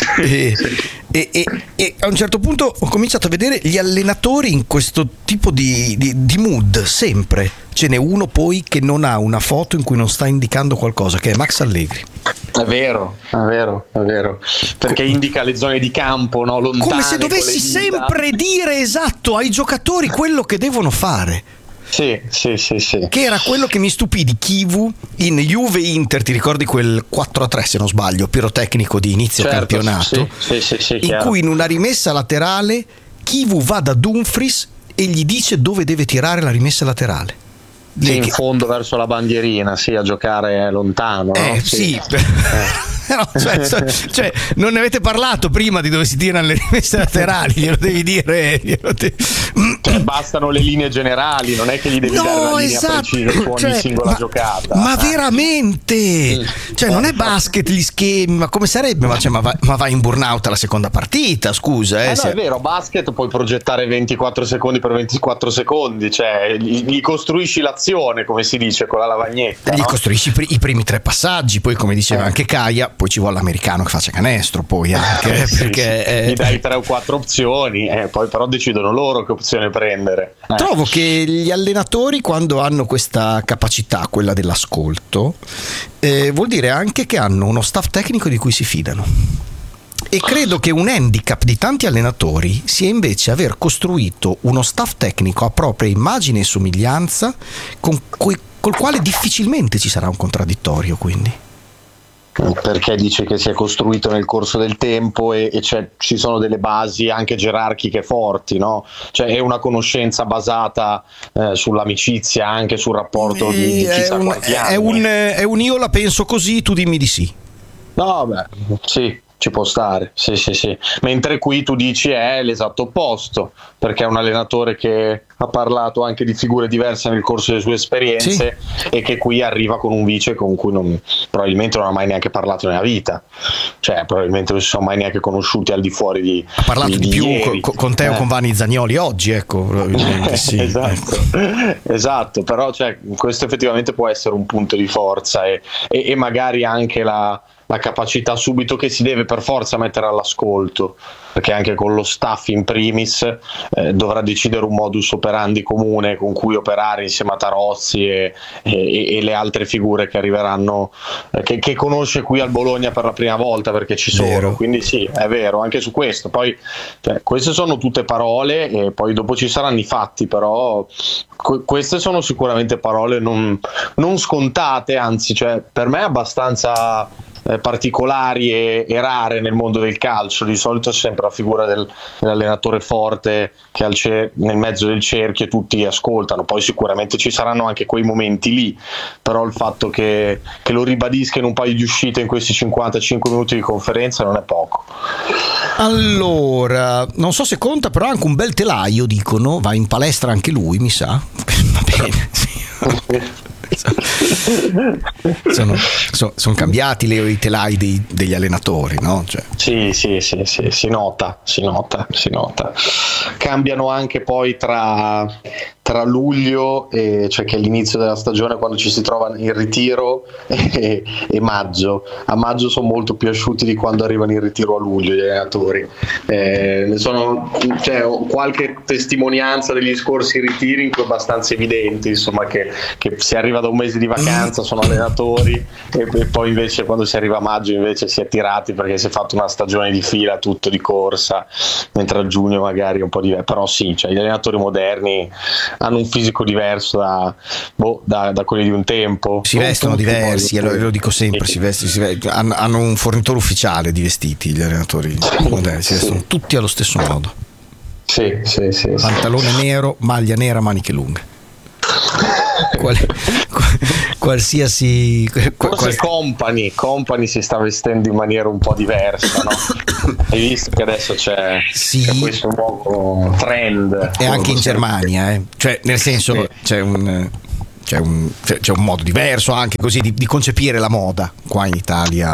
E a un certo punto ho cominciato a vedere gli allenatori in questo tipo di mood, sempre. Ce n'è uno poi che non ha una foto in cui non sta indicando qualcosa, che è Max Allegri. È vero, perché indica le zone di campo, no? Lontane, come se dovessi sempre dire esatto ai giocatori quello che devono fare. Sì. Che era quello che mi stupì di Chivu in Juve Inter, ti ricordi quel 4-3 se non sbaglio, pirotecnico di inizio campionato, sì, in cui in una rimessa laterale Chivu va da Dumfries e gli dice dove deve tirare la rimessa laterale. Sì, in fondo verso la bandierina, a giocare lontano. No? Sì. No, cioè, non ne avete parlato prima di dove si tirano le rimesse laterali, glielo devi dire. Cioè, bastano le linee generali, non è che gli devi dare una linea precisa su ogni singola giocata. Ma veramente, cioè, non è basket gli schemi, ma come sarebbe? Ma vai in burnout alla seconda partita, scusa. No, è vero, basket puoi progettare 24 secondi per 24 secondi, cioè gli costruisci l'azione, come si dice, con la lavagnetta. Gli costruisci i primi 3 passaggi, poi come diceva anche Caia, poi ci vuole l'americano che faccia canestro, poi anche perché gli dai 3 o 4 opzioni, poi però decidono loro che opzione prendere. Trovo che gli allenatori, quando hanno questa capacità, quella dell'ascolto, vuol dire anche che hanno uno staff tecnico di cui si fidano. E credo che un handicap di tanti allenatori sia invece aver costruito uno staff tecnico a propria immagine e somiglianza col quale difficilmente ci sarà un contraddittorio, quindi. Perché dice che si è costruito nel corso del tempo e ci sono delle basi anche gerarchiche forti, no? Cioè è una conoscenza basata sull'amicizia, anche sul rapporto di chissà quanti anni. È un io la penso così, tu dimmi di sì. No, sì. Ci può stare, sì. Mentre qui tu dici è l'esatto opposto, perché è un allenatore che ha parlato anche di figure diverse nel corso delle sue esperienze, e che qui arriva con un vice con cui probabilmente non ha mai neanche parlato nella vita, cioè probabilmente non si sono mai neanche conosciuti al di fuori di. Ha parlato di più con te o con Vanni Zanioli oggi, ecco, probabilmente sì. Esatto, però cioè, questo effettivamente può essere un punto di forza e magari anche la capacità subito che si deve per forza mettere all'ascolto, perché anche con lo staff in primis dovrà decidere un modus operandi comune con cui operare insieme a Tarozzi e le altre figure che arriveranno, che conosce qui al Bologna per la prima volta, perché ci sono. Vero. Quindi sì, è vero, anche su questo. Poi queste sono tutte parole e poi dopo ci saranno i fatti, però queste sono sicuramente parole non scontate, anzi, cioè, per me abbastanza particolari e rare nel mondo del calcio. Di solito c'è sempre la figura dell'allenatore forte che nel mezzo del cerchio e tutti ascoltano. Poi sicuramente ci saranno anche quei momenti lì, però il fatto che lo ribadisca in un paio di uscite in questi 55 minuti di conferenza non è poco. Allora, non so se conta, però anche un bel telaio, dicono, va in palestra anche lui, mi sa. Va bene, sì. Sono cambiati i telai degli allenatori, no? Cioè. Sì, si nota. Cambiano anche poi tra tra luglio, cioè che è l'inizio della stagione, quando ci si trova in ritiro, e maggio. A maggio sono molto più asciutti di quando arrivano in ritiro a luglio gli allenatori. Ho qualche testimonianza degli scorsi ritiri in cui è abbastanza evidente, insomma, che si arriva da un mese di vacanza, sono allenatori, e poi invece quando si arriva a maggio invece si è tirati perché si è fatto una stagione di fila, tutto di corsa, mentre a giugno magari è un po' diverso. Però sì, cioè, gli allenatori moderni hanno un fisico diverso da quelli di un tempo. Si vestono diversi, lo dico sempre, hanno un fornitore ufficiale di vestiti, gli allenatori moderni, si vestono tutti allo stesso modo. Sì. Pantalone nero, maglia nera, maniche lunghe. Qualsiasi Company si sta vestendo in maniera un po' diversa, no? Hai visto che adesso c'è questo nuovo trend, e anche in Germania, cioè nel senso c'è un modo diverso anche così di concepire la moda qua in Italia.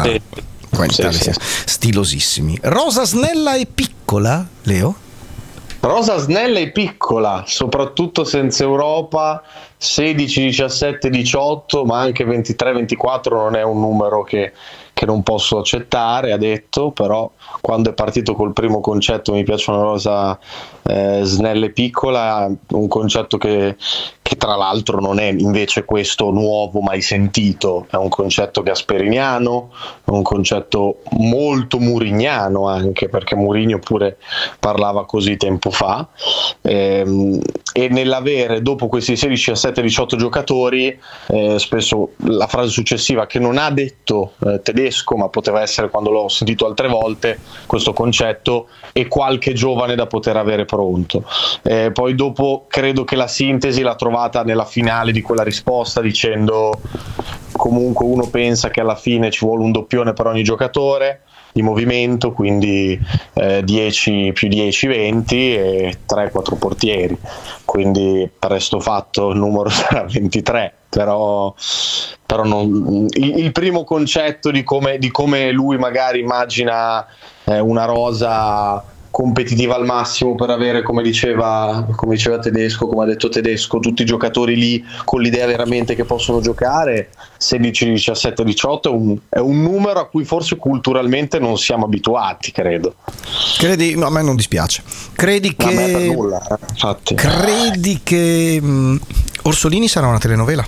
Stilosissimi. Rosa snella e piccola, Leo? Rosa snella e piccola, soprattutto senza Europa, 16, 17, 18, ma anche 23, 24 non è un numero che non posso accettare, ha detto. Però quando è partito col primo concetto mi piacciono Rosa snella e piccola, un concetto che tra l'altro non è invece questo nuovo mai sentito, è un concetto gasperiniano, è un concetto molto murignano anche, perché Mourinho pure parlava così tempo fa, e nell'avere dopo questi 16, 17, 18 giocatori, spesso la frase successiva che non ha detto Tedesco, ma poteva essere, quando l'ho sentito altre volte, questo concetto, e qualche giovane da poter avere pronto. Poi dopo credo che la sintesi l'ha trovata nella finale di quella risposta, dicendo comunque uno pensa che alla fine ci vuole un doppione per ogni giocatore di movimento, quindi 10 più 10 20 e 3-4 portieri, quindi presto fatto il numero sarà 23. Però non, il primo concetto di come lui magari immagina una rosa competitiva al massimo per avere, come diceva Tedesco, come ha detto Tedesco, tutti i giocatori lì con l'idea veramente che possono giocare, 16, 17, 18 è un numero a cui forse culturalmente non siamo abituati, credo. Credi? No, a me non dispiace. Credi che, a me per nulla, infatti. Credi che Orsolini sarà una telenovela?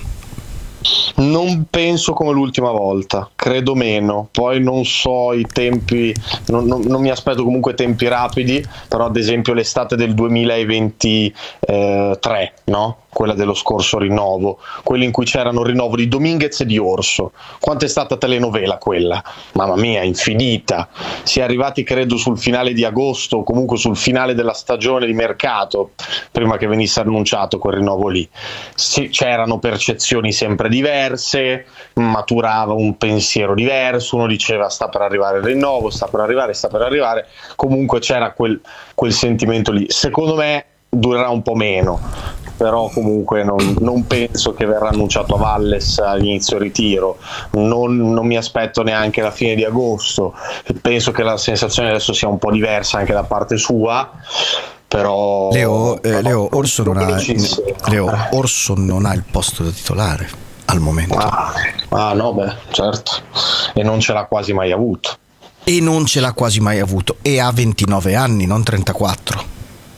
Non penso come l'ultima volta, credo meno. Poi non so i tempi, non mi aspetto comunque tempi rapidi, però ad esempio l'estate del 2023, no? Quella dello scorso rinnovo, quelli in cui c'erano il rinnovo di Dominguez e di Orso. Quanto è stata telenovela quella? Mamma mia, infinita. Si è arrivati credo sul finale di agosto, o comunque sul finale della stagione di mercato, prima che venisse annunciato quel rinnovo lì. C'erano percezioni sempre diverse, maturava un pensiero diverso, uno diceva sta per arrivare il rinnovo, sta per arrivare, comunque c'era quel sentimento lì. Secondo me durerà un po' meno, però comunque non penso che verrà annunciato a Valles all'inizio ritiro, non mi aspetto neanche la fine di agosto. Penso che la sensazione adesso sia un po' diversa anche da parte sua, però Leo Orso non ha il posto da titolare al momento. No, beh, certo, e non ce l'ha quasi mai avuto, e ha 29 anni, non 34.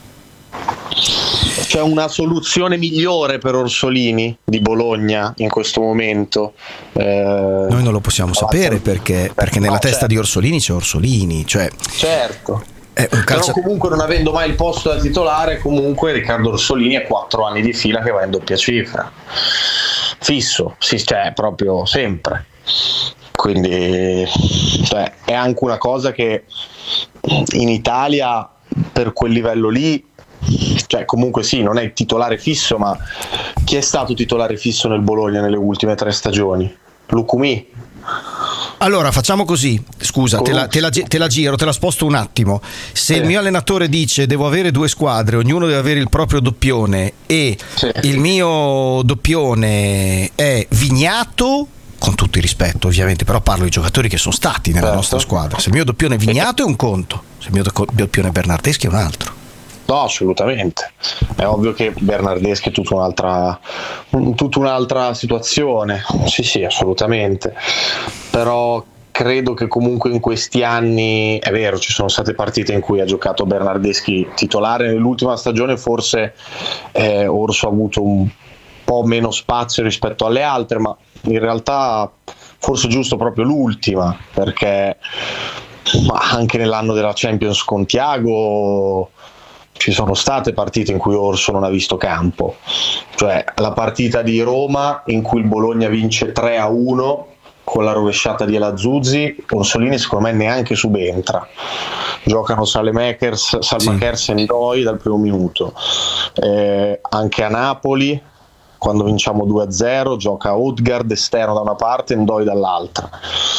C'è una soluzione migliore per Orsolini di Bologna in questo momento? Noi non lo possiamo sapere perché nella testa di Orsolini c'è Orsolini, cioè certo. Però comunque, non avendo mai il posto da titolare, comunque Riccardo Orsolini ha 4 anni di fila che va in doppia cifra, fisso, cioè proprio sempre. Quindi è anche una cosa che in Italia per quel livello lì, cioè comunque sì, non è il titolare fisso, ma chi è stato titolare fisso nel Bologna nelle ultime 3 stagioni? Lucumí. Allora facciamo così, scusa, te la giro, te la sposto un attimo. Se il mio allenatore dice devo avere 2 squadre, ognuno deve avere il proprio doppione, e il mio doppione è Vignato, con tutto il rispetto ovviamente, però parlo di giocatori che sono stati nella nostra squadra. Se il mio doppione è Vignato è un conto, se il mio doppione è Bernardeschi è un altro. No, assolutamente. È ovvio che Bernardeschi è tutta un'altra situazione. Sì, assolutamente. Però credo che comunque in questi anni, è vero, ci sono state partite in cui ha giocato Bernardeschi titolare. Nell'ultima stagione forse Orso ha avuto un po' meno spazio rispetto alle altre, ma in realtà forse giusto proprio l'ultima, perché anche nell'anno della Champions con Thiago ci sono state partite in cui Orso non ha visto campo, cioè la partita di Roma in cui il Bologna vince 3-1 con la rovesciata di Elazuzzi, Orsolini secondo me neanche subentra, giocano Salmakers e Ndoi dal primo minuto. Anche a Napoli quando vinciamo 2-0 gioca Odegaard esterno da una parte e Ndoi dall'altra.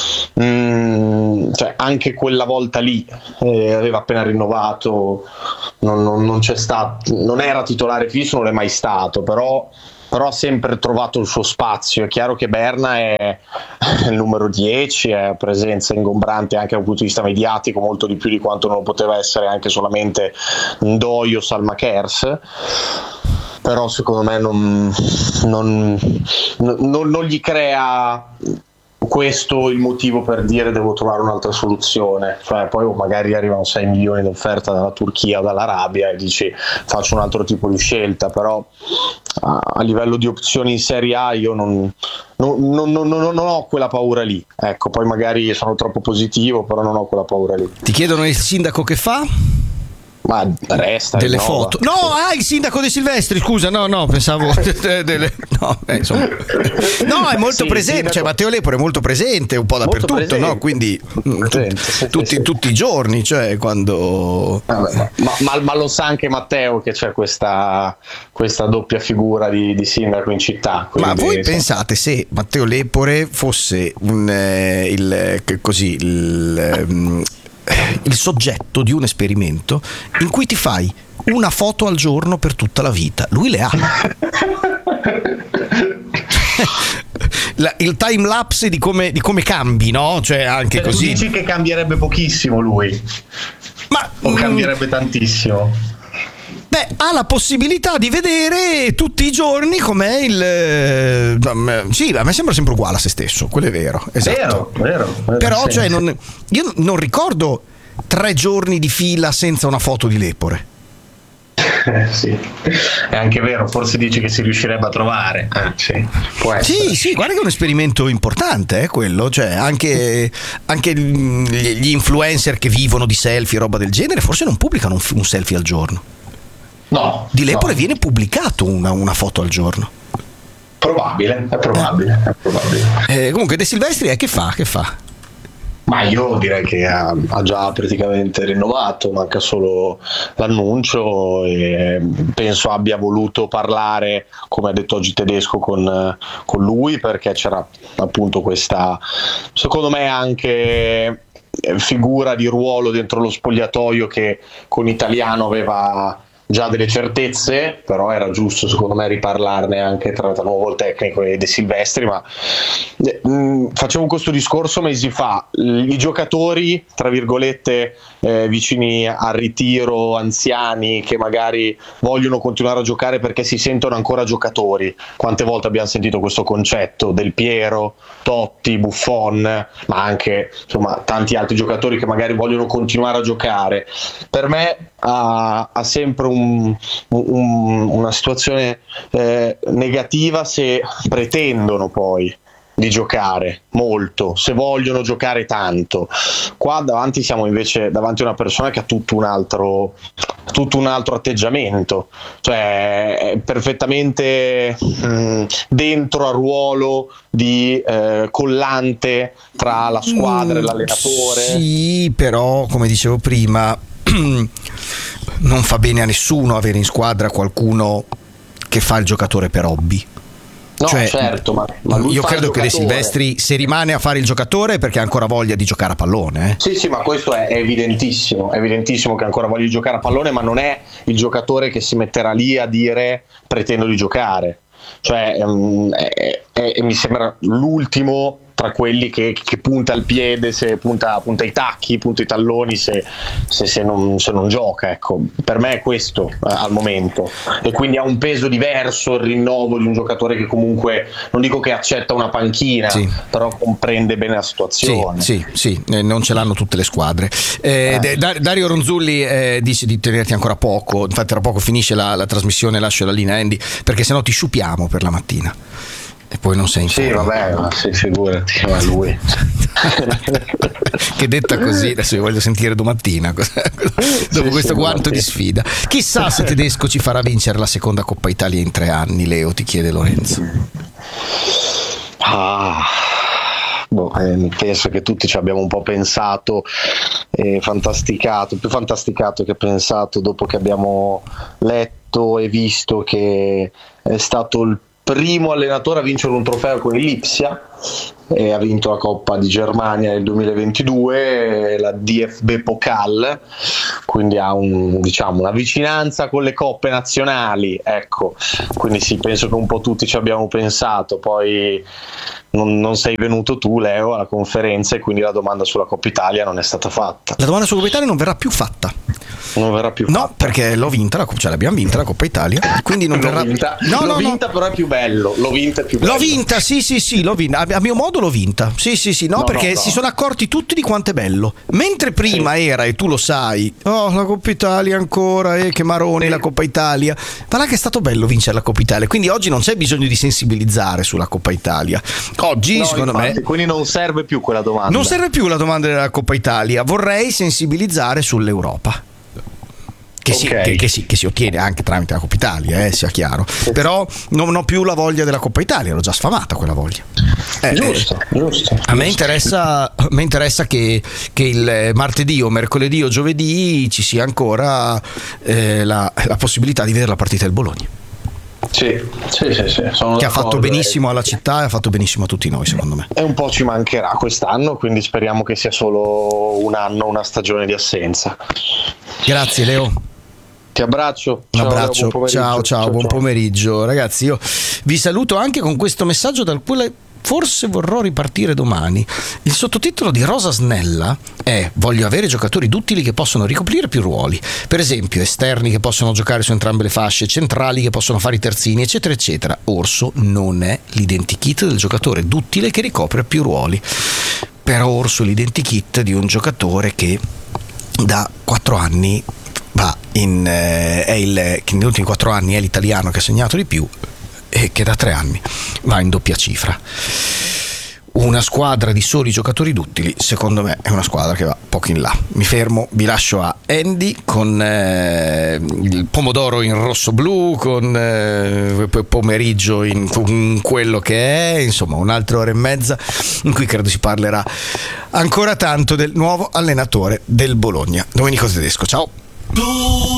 Cioè anche quella volta lì aveva appena rinnovato, non c'è stato, non era titolare fisso, non è mai stato, però ha sempre trovato il suo spazio. È chiaro che Berna è il numero 10, è presenza ingombrante anche da un punto di vista mediatico, molto di più di quanto non lo poteva essere anche solamente Ndoi o Salmakers, però secondo me non gli crea questo il motivo per dire devo trovare un'altra soluzione, cioè poi magari arrivano 6 milioni di offerta dalla Turchia o dall'Arabia e dici faccio un altro tipo di scelta, però a livello di opzioni in Serie A io non ho quella paura lì, ecco, poi magari sono troppo positivo, però non ho quella paura lì. Ti chiedono il sindaco che fa? Ma resta delle foto. No, il sindaco De Silvestri, scusa, no, pensavo insomma. No, è molto presente, cioè Matteo Lepore è molto presente un po' dappertutto, no? Quindi tutti i giorni, cioè quando ma lo sa anche Matteo che c'è questa doppia figura di sindaco in città, quindi, ma voi pensate se Matteo Lepore fosse il soggetto di un esperimento in cui ti fai una foto al giorno per tutta la vita, lui le ha. Il time lapse di come cambi, no? Cioè anche così. Tu dici che cambierebbe pochissimo lui, o cambierebbe tantissimo? Beh, ha la possibilità di vedere tutti i giorni com'è sì, a me sembra sempre uguale a se stesso, quello è vero, esatto. Vero, però sì, cioè io non ricordo 3 giorni di fila senza una foto di Lepore. Sì, è anche vero, forse dici che si riuscirebbe a trovare. Sì, può essere. Sì, guarda che è un esperimento importante, quello, cioè anche gli influencer che vivono di selfie e roba del genere forse non pubblicano un selfie al giorno. No, di Lepore viene pubblicato una foto al giorno. È probabile. Comunque De Silvestri che fa? Ma io direi che ha già praticamente rinnovato, manca solo l'annuncio e penso abbia voluto parlare, come ha detto oggi Tedesco, con lui, perché c'era appunto questa, secondo me anche figura di ruolo dentro lo spogliatoio che con Italiano aveva già delle certezze, però era giusto secondo me riparlarne anche tra nuovo il tecnico e De Silvestri. Ma facevo questo discorso mesi fa, i giocatori tra virgolette vicini al ritiro, anziani che magari vogliono continuare a giocare perché si sentono ancora giocatori, quante volte abbiamo sentito questo concetto, Del Piero, Totti, Buffon, ma anche insomma tanti altri giocatori che magari vogliono continuare a giocare. Per me ha sempre una situazione negativa se pretendono poi di giocare molto, se vogliono giocare tanto. Qua davanti siamo invece davanti a una persona che ha tutto un altro atteggiamento, cioè è perfettamente dentro al ruolo di collante tra la squadra e l'allenatore. Sì, però come dicevo prima non fa bene a nessuno avere in squadra qualcuno che fa il giocatore per hobby. No, certo, ma lui io credo che De Silvestri, se rimane a fare il giocatore, è perché ha ancora voglia di giocare a pallone. Sì, ma questo è evidentissimo che ha ancora voglia di giocare a pallone, ma non è il giocatore che si metterà lì a dire pretendo di giocare. Cioè mi sembra l'ultimo tra quelli che punta il piede, se punta i tacchi, punta i talloni se non gioca, ecco. Per me è questo al momento, e quindi ha un peso diverso il rinnovo di un giocatore che comunque, non dico che accetta una panchina, però comprende bene la situazione. Sì, non ce l'hanno tutte le squadre. Dario Ronzulli dice di tenerti ancora poco, infatti tra poco finisce la trasmissione, lascio la linea Andy, perché sennò ti sciupiamo per la mattina e poi non sei in forma. Sì, vabbè, ma figurati, ma lui che detta così, adesso io voglio sentire domattina dopo questo guanto di sfida. Chissà se Tedesco ci farà vincere la seconda Coppa Italia in 3 anni, Leo, ti chiede Lorenzo. Penso che tutti ci abbiamo un po' pensato e fantasticato, più fantasticato che pensato, dopo che abbiamo letto e visto che è stato il primo allenatore a vincere un trofeo con il Lipsia e ha vinto la Coppa di Germania nel 2022, la DFB Pokal, quindi ha una vicinanza con le coppe nazionali, ecco, quindi sì, penso che un po' tutti ci abbiamo pensato. Poi non sei venuto tu, Leo, alla conferenza, e quindi la domanda sulla Coppa Italia non è stata fatta. La domanda sulla Coppa Italia non verrà più fatta. No, perché l'ho vinta, l'abbiamo vinta la Coppa Italia, quindi non verrà. L'ho vinta, però è più bello. L'ho vinta, sì, l'ho vinta. A mio modo l'ho vinta. Sì, no, perché si sono accorti tutti di quanto è bello. Mentre prima era, e tu lo sai, la Coppa Italia ancora, che maroni la Coppa Italia. Ma là che è stato bello vincere la Coppa Italia, quindi oggi non c'è bisogno di sensibilizzare sulla Coppa Italia. Oggi, secondo me, quindi non serve più quella domanda. Non serve più la domanda della Coppa Italia. Vorrei sensibilizzare sull'Europa. Che si ottiene anche tramite la Coppa Italia, sia chiaro. Però non ho più la voglia della Coppa Italia, l'ho già sfamata quella voglia. Giusto. A me interessa che il martedì o mercoledì o giovedì ci sia ancora la possibilità di vedere la partita del Bologna. Sì. Che ha fatto benissimo alla città e ha fatto benissimo a tutti noi, secondo me. E un po' ci mancherà quest'anno, quindi speriamo che sia un una stagione di assenza. Grazie, Leo. Ti abbraccio. Un abbraccio. Ciao, buon pomeriggio. Ragazzi, io vi saluto anche con questo messaggio dal quale forse vorrò ripartire domani. Il sottotitolo di Rosa Snella è: voglio avere giocatori duttili che possono ricoprire più ruoli, per esempio esterni che possono giocare su entrambe le fasce, centrali che possono fare i terzini, eccetera eccetera. Orso non è l'identikit del giocatore duttile che ricopre più ruoli, però Orso è l'identikit di un giocatore che da 4 anni che negli ultimi 4 anni è l'italiano che ha segnato di più e che da 3 anni va in doppia cifra. Una squadra di soli giocatori duttili, secondo me, è una squadra che va poco in là. Mi fermo, vi lascio a Andy con il pomodoro in rosso-blu, con pomeriggio in quello che è, insomma, un'altra ora e mezza in cui credo si parlerà ancora tanto del nuovo allenatore del Bologna, Domenico Tedesco. Ciao.